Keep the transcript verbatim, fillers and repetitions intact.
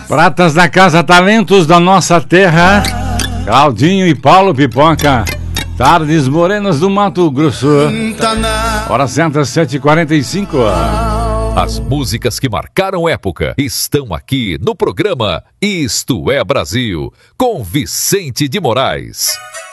Pratas da Casa Talentos da Nossa Terra, Claudinho e Paulo Pipoca. Tardes Morenas do Mato Grosso. Hora certa, sete e quarenta e cinco. As músicas que marcaram época estão aqui no programa Isto é Brasil, com Vicente de Moraes.